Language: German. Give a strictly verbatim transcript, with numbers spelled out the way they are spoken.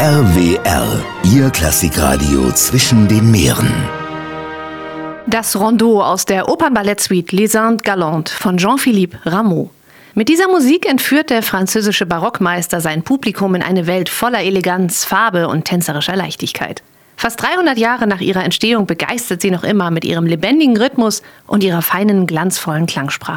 R W R, Ihr Klassikradio zwischen den Meeren. Das Rondeau aus der Opernballettsuite Les Indes Galantes von Jean-Philippe Rameau. Mit dieser Musik entführt der französische Barockmeister sein Publikum in eine Welt voller Eleganz, Farbe und tänzerischer Leichtigkeit. Fast dreihundert Jahre nach ihrer Entstehung begeistert sie noch immer mit ihrem lebendigen Rhythmus und ihrer feinen, glanzvollen Klangsprache.